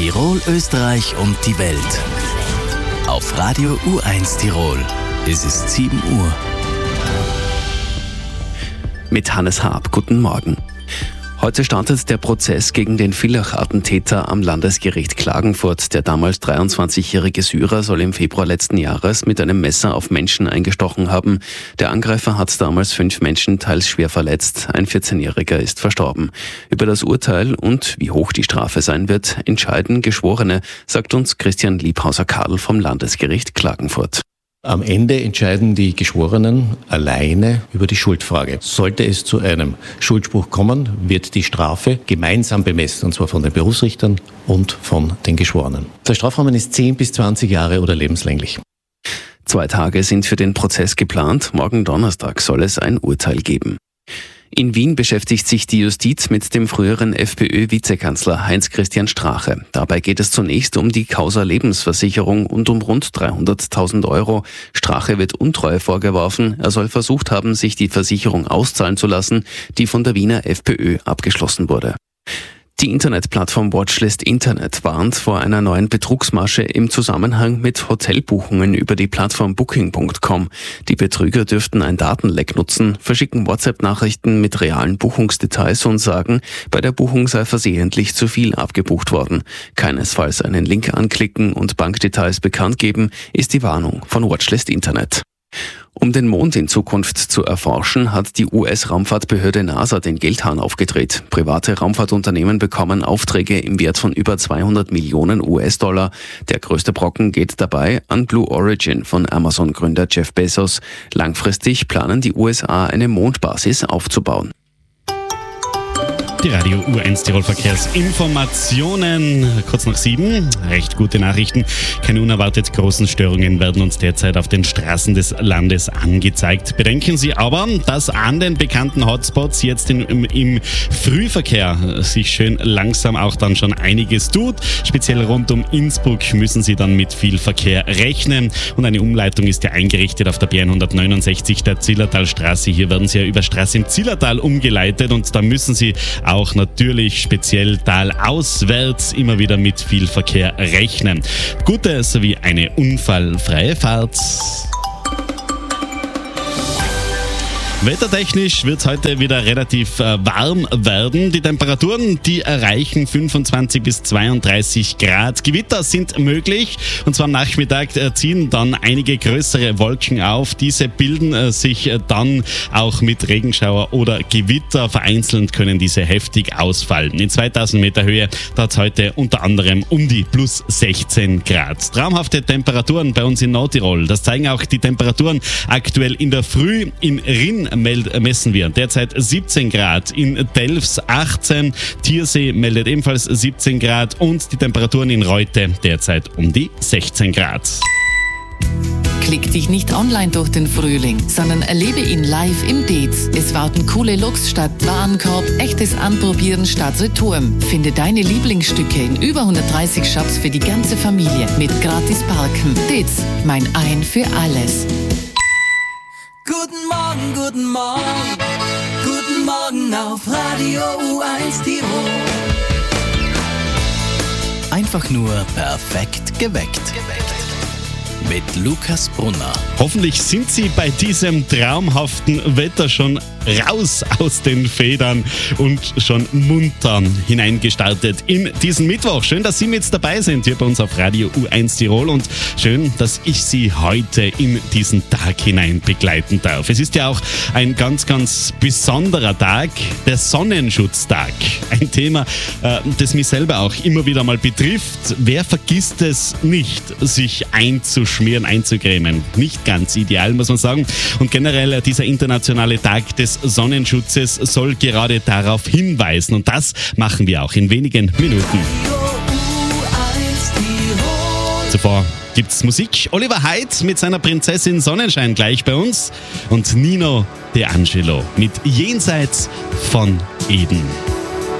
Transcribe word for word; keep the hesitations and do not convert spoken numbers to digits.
Tirol, Österreich und die Welt. Auf Radio U eins Tirol. Es ist sieben Uhr. Mit Hannes Haab, guten Morgen. Heute startet der Prozess gegen den Villach-Attentäter am Landesgericht Klagenfurt. Der damals dreiundzwanzigjährige Syrer soll im Februar letzten Jahres mit einem Messer auf Menschen eingestochen haben. Der Angreifer hat damals fünf Menschen teils schwer verletzt. Ein vierzehnjähriger ist verstorben. Über das Urteil und wie hoch die Strafe sein wird, entscheiden Geschworene, sagt uns Christian Liebhauser-Kadel vom Landesgericht Klagenfurt. Am Ende entscheiden die Geschworenen alleine über die Schuldfrage. Sollte es zu einem Schuldspruch kommen, wird die Strafe gemeinsam bemessen, und zwar von den Berufsrichtern und von den Geschworenen. Der Strafrahmen ist zehn bis zwanzig Jahre oder lebenslänglich. Zwei Tage sind für den Prozess geplant. Morgen Donnerstag soll es ein Urteil geben. In Wien beschäftigt sich die Justiz mit dem früheren FPÖ-Vizekanzler Heinz-Christian Strache. Dabei geht es zunächst um die Causa Lebensversicherung und um rund dreihunderttausend Euro. Strache wird Untreue vorgeworfen. Er soll versucht haben, sich die Versicherung auszahlen zu lassen, die von der Wiener FPÖ abgeschlossen wurde. Die Internetplattform Watchlist Internet warnt vor einer neuen Betrugsmasche im Zusammenhang mit Hotelbuchungen über die Plattform Booking Punkt com. Die Betrüger dürften ein Datenleck nutzen, verschicken WhatsApp-Nachrichten mit realen Buchungsdetails und sagen, bei der Buchung sei versehentlich zu viel abgebucht worden. Keinesfalls einen Link anklicken und Bankdetails bekannt geben, ist die Warnung von Watchlist Internet. Um den Mond in Zukunft zu erforschen, hat die U S-Raumfahrtbehörde NASA den Geldhahn aufgedreht. Private Raumfahrtunternehmen bekommen Aufträge im Wert von über zweihundert Millionen U S-Dollar. Der größte Brocken geht dabei an Blue Origin von Amazon-Gründer Jeff Bezos. Langfristig planen die U S A eine Mondbasis aufzubauen. Die Radio U eins Tirol Verkehrsinformationen. Kurz nach sieben. Recht gute Nachrichten. Keine unerwartet großen Störungen werden uns derzeit auf den Straßen des Landes angezeigt. Bedenken Sie aber, dass an den bekannten Hotspots jetzt in, im, im Frühverkehr sich schön langsam auch dann schon einiges tut. Speziell rund um Innsbruck müssen Sie dann mit viel Verkehr rechnen. Und eine Umleitung ist ja eingerichtet auf der B hundertneunundsechzig der Zillertalstraße. Hier werden Sie ja über Straße im Zillertal umgeleitet und da müssen Sie auch natürlich speziell talauswärts immer wieder mit viel Verkehr rechnen. Gute sowie eine unfallfreie Fahrt. Wettertechnisch wird es heute wieder relativ äh, warm werden. Die Temperaturen, die erreichen fünfundzwanzig bis zweiunddreißig Grad. Gewitter sind möglich und zwar am Nachmittag äh, ziehen dann einige größere Wolken auf. Diese bilden äh, sich äh, dann auch mit Regenschauer oder Gewitter. Vereinzelt können diese heftig ausfallen. In zweitausend Meter Höhe da hat es heute unter anderem um die plus sechzehn Grad. Traumhafte Temperaturen bei uns in Nordtirol. Das zeigen auch die Temperaturen aktuell in der Früh in Rinn. Messen wir derzeit siebzehn Grad, in Delfs achtzehn, Tiersee meldet ebenfalls siebzehn Grad und die Temperaturen in Reute derzeit um die sechzehn Grad. Klick dich nicht online durch den Frühling, sondern erlebe ihn live im Dez. Es warten coole Looks statt Warenkorb, echtes Anprobieren statt Return. Finde deine Lieblingsstücke in über hundertdreißig Shops für die ganze Familie mit gratis Parken. Dez, mein Ein für alles. Guten Morgen, guten Morgen, guten Morgen auf Radio U eins Tirol. Einfach nur perfekt geweckt. Mit Lukas Brunner. Hoffentlich sind Sie bei diesem traumhaften Wetter schon raus aus den Federn und schon munter hineingestartet in diesen Mittwoch. Schön, dass Sie mit dabei sind hier bei uns auf Radio U eins Tirol und schön, dass ich Sie heute in diesen Tag hinein begleiten darf. Es ist ja auch ein ganz, ganz besonderer Tag, der Sonnenschutztag. Ein Thema, äh, das mich selber auch immer wieder mal betrifft. Wer vergisst es nicht, sich einzuschmieren, einzucremen? Nicht ganz ideal, muss man sagen. Und generell äh, dieser internationale Tag des Sonnenschutzes soll gerade darauf hinweisen. Und das machen wir auch in wenigen Minuten. Zuvor gibt's Musik. Oliver Haidt mit seiner Prinzessin Sonnenschein gleich bei uns. Und Nino De Angelo mit Jenseits von Eden.